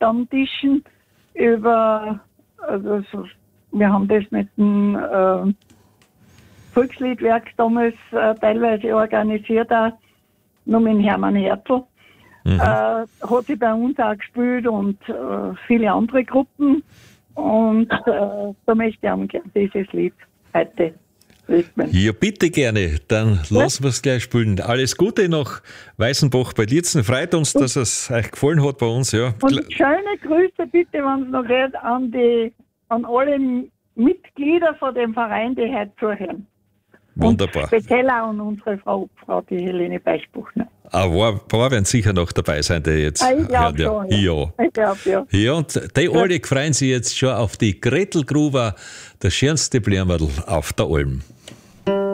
Stammtischen über, wir haben das mit dem Volksliedwerk damals teilweise organisiert, auch noch mit Hermann Hertel. Hat sie bei uns auch gespielt und viele andere Gruppen. Und da möchte ich auch gerne dieses Lied heute widmen. Ja, bitte gerne. Dann lassen wir es gleich spielen. Alles Gute nach Weißenbach bei Lietzen. Freut uns, dass es euch gefallen hat bei uns. Ja. Und schöne Grüße bitte, wenn es noch geht, an alle Mitglieder von dem Verein, die heute zuhören. Wunderbar. Und speziell auch an unsere Frau die Helene Beischbuchner. Ein paar werden sicher noch dabei sein, die jetzt Ich glaube hören. schon, Ja. Ich glaube, ja. Ja, und die alle freuen sich jetzt schon auf die Gretel Gruber, das schönste Blärmerl auf der Alm.